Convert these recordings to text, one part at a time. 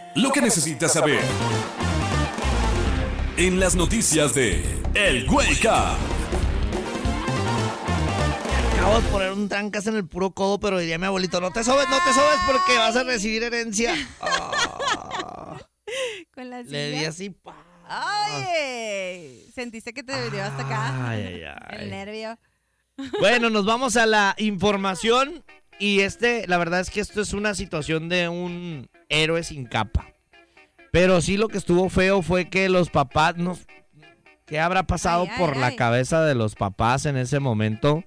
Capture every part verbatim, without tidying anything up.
Lo que necesitas saber en las noticias de El Wake Up. Acabo de poner un trancas en el puro codo, pero diría mi abuelito, no te sobes, no te sobes porque vas a recibir herencia. Oh. Con la silla. Le di así, pa. Ay, sentiste que te dio hasta acá. Ay, ay, ay. El nervio. Bueno, nos vamos a la información y este, la verdad es que esto es una situación de un héroe sin capa. Pero sí lo que estuvo feo fue que los papás, no, ¿qué habrá pasado Ay, ay, por la ay. cabeza de los papás en ese momento?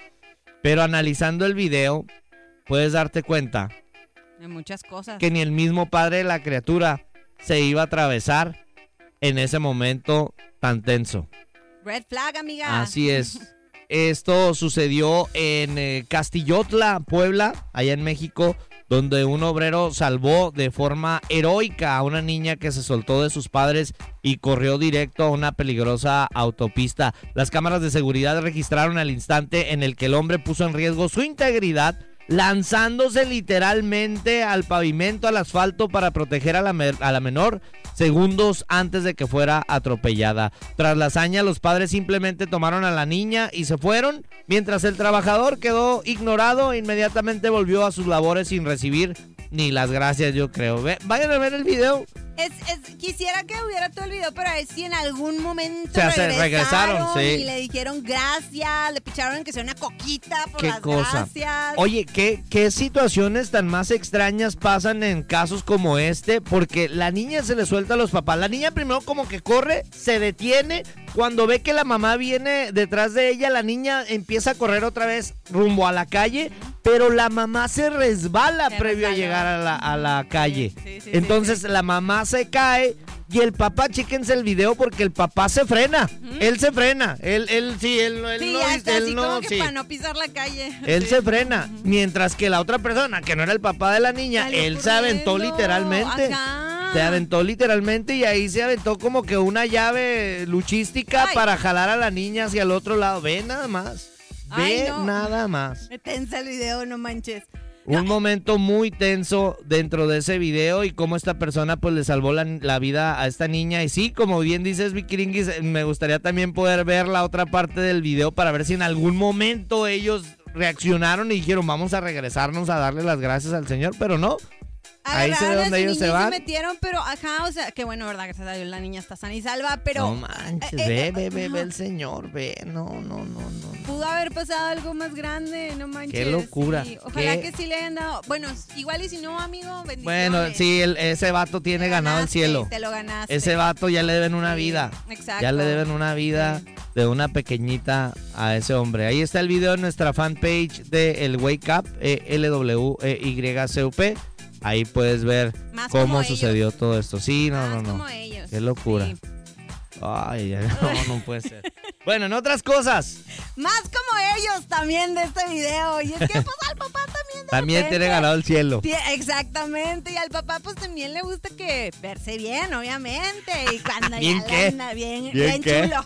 Pero analizando el video, puedes darte cuenta De muchas cosas. que ni el mismo padre de la criatura se iba a atravesar en ese momento tan tenso. Red flag, amiga. Así es. Esto sucedió en eh, Castillotla, Puebla, allá en México, donde un obrero salvó de forma heroica a una niña que se soltó de sus padres y corrió directo a una peligrosa autopista. Las cámaras de seguridad registraron el instante en el que el hombre puso en riesgo su integridad, lanzándose literalmente al pavimento, al asfalto, para proteger a la, me- a la menor segundos antes de que fuera atropellada. Tras la hazaña, los padres simplemente tomaron a la niña y se fueron, mientras el trabajador quedó ignorado e inmediatamente volvió a sus labores sin recibir ni las gracias, yo creo. Ve- vayan a ver el video. Es, es, quisiera que hubiera todo el video para ver si en algún momento O sea, se regresaron, regresaron, sí. y le dijeron gracias, le picharon que sea una coquita por Qué las cosa. gracias. Oye, ¿qué, qué situaciones tan más extrañas pasan en casos como este? Porque la niña se le suelta a los papás. La niña primero como que corre, se detiene. Cuando ve que la mamá viene detrás de ella, la niña empieza a correr otra vez rumbo a la calle, pero la mamá se resbala Se previo a resbaló. llegar a la, a la calle. Sí, sí, sí, Entonces sí. la mamá se cae y el papá, chéquense el video porque el papá se frena. Él se frena. Él, él sí, él, él Sí, no, ya está él así no, como que sí. para no pisar la calle. Él Sí. se frena, mientras que la otra persona, que no era el papá de la niña, Salió él se aventó corriendo. literalmente. Ajá. Se aventó literalmente y ahí se aventó como que una llave luchística Ay. para jalar a la niña hacia el otro lado. Ve nada más. Ay, Ve no. nada más. Me tensa el video, no manches. Un momento muy tenso dentro de ese video y cómo esta persona pues le salvó la, la vida a esta niña. Y sí, como bien dices, Vikiringis, me gustaría también poder ver la otra parte del video para ver si en algún momento ellos reaccionaron y dijeron vamos a regresarnos a darle las gracias al Señor, pero no. Ahí se ve Agarraron a donde su ellos se niña y van. se metieron, pero ajá, o sea, que bueno, verdad, gracias a Dios la niña está sana y salva, pero No manches, eh, ve, eh, ve, ve, no. ve el Señor, ve, no, no, no, no. no. pudo haber pasado algo más grande, no manches. Qué locura, sí. Ojalá qué- que sí le hayan dado, bueno, igual y si no, amigo, bendiciones. Bueno, sí, el- ese vato tiene Te ganado el ganaste, cielo. Te lo ganaste. Ese vato ya le deben una Sí, vida. exacto. Ya le deben una vida de una pequeñita a ese hombre. Ahí está el video en nuestra fanpage de El Wake Up, eh, L W E Y C U P. Ahí puedes ver Más cómo como sucedió ellos. todo esto. Sí, no, Más no, no. como ellos. Qué locura. Sí. Ay, ay, no, no puede ser. Bueno, en otras cosas, Más como ellos también de este video. Y es que pues al papá también de también repente tiene ganado el cielo. tie- Exactamente, y al papá pues también le gusta que verse bien, obviamente, y cuando ¿Bien ya qué? le anda bien, ¿Bien bien, qué? chulo.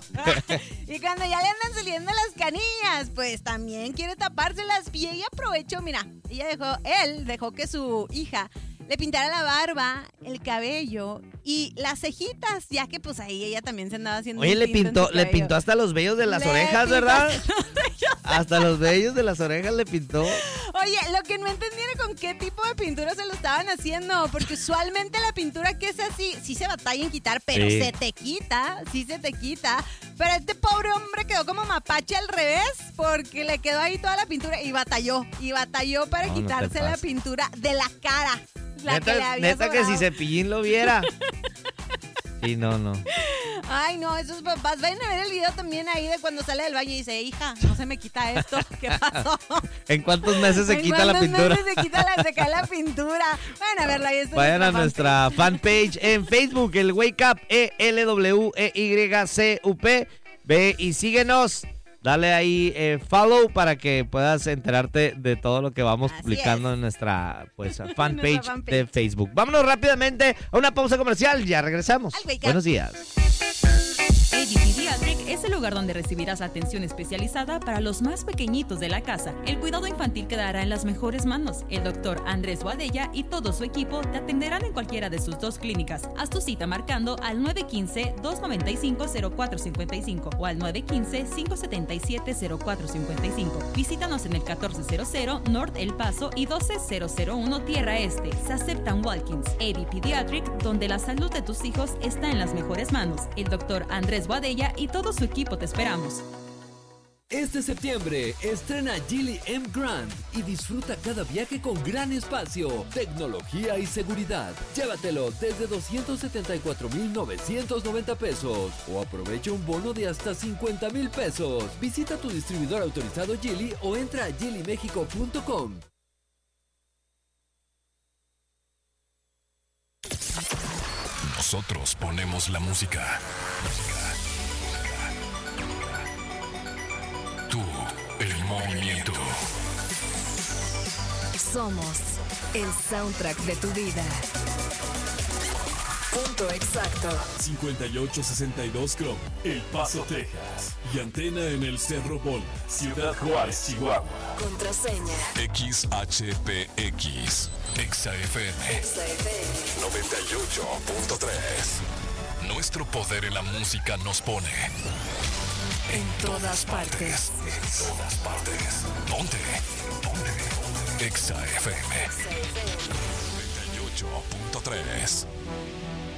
Y cuando ya le andan saliendo las canillas, pues también quiere tapárselas y ella aprovechó, mira, ella dejó, él dejó que su hija le pintara la barba, el cabello y las cejitas, ya que pues ahí ella también se andaba haciendo Oye, un le tinte en pintó, su le cabello. pintó hasta los vellos de las Le orejas, pintó ¿verdad? hasta los vellos. Hasta los vellos de las orejas le pintó. Oye, lo que no entendí era con qué tipo de pintura se lo estaban haciendo, porque usualmente la pintura que es así, sí se batalla en quitar, pero Sí. se te quita, sí se te quita. Pero este pobre hombre quedó como mapache al revés, porque le quedó ahí toda la pintura y batalló, y batalló para No, no te quitarse la pases. pintura de la cara. La que le Neta, había neta que si sobrado. Cepillín lo viera. Sí, no, no. Ay, no, esos papás. Vayan a ver el video también ahí de cuando sale del baño y dice, hija, no se me quita esto. ¿Qué pasó? ¿En cuántos meses se ¿En quita la cuántos pintura? meses se quita la, se cae la pintura? Vayan a verla ahí. está en Vayan a nuestra nuestra fanpage en Facebook, el Wake Up, E L W E Y C U P. Ve y síguenos. Dale ahí eh, follow para que puedas enterarte de todo lo que vamos Así publicando es. en nuestra pues fanpage, fanpage. de Facebook. Vámonos rápidamente a una pausa comercial. Ya regresamos. Al Wake Up. Buenos días. A D P Pediatric es el lugar donde recibirás atención especializada para los más pequeñitos de la casa. El cuidado infantil quedará en las mejores manos. El doctor Andrés Boadella y todo su equipo te atenderán en cualquiera de sus dos clínicas. Haz tu cita marcando al nueve uno cinco, dos nueve cinco, cero cuatro cinco cinco o al nueve uno cinco, cinco siete siete, cero cuatro cinco cinco. Visítanos en el catorce cero cero North El Paso y doce mil uno Tierra Este. Se aceptan walk-ins. A D Pediatric, donde la salud de tus hijos está en las mejores manos. El doctor Andrés Boadella y todo su equipo te esperamos. Este septiembre estrena Geely M Grand y disfruta cada viaje con gran espacio, tecnología y seguridad. Llévatelo desde doscientos setenta y cuatro mil novecientos noventa pesos o aprovecha un bono de hasta cincuenta mil pesos. Visita tu distribuidor autorizado Geely o entra a geely mexico punto com. Nosotros ponemos la música. Tú, el movimiento. Somos el soundtrack de tu vida. Punto exacto. cincuenta y ocho sesenta y dos Chrome, El Paso, Texas. Y antena en el Cerro Bola, Ciudad Juárez, Chihuahua. Contraseña. X H P X. Exa F M. Exa F M. noventa y ocho punto tres. Nuestro poder en la música nos pone En todas partes. En todas partes. Ponte. Ponte. Exa F M. noventa y ocho punto tres.